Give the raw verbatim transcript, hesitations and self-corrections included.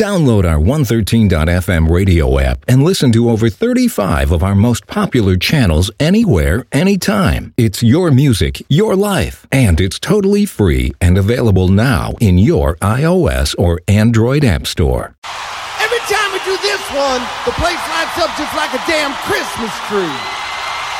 Download our one thirteen dot f m radio app and listen to over thirty-five of our most popular channels anywhere, anytime. It's your music, your life, and it's totally free and available now in your iOS or Android app store. Every time we do this one, the place lights up just like a damn Christmas tree.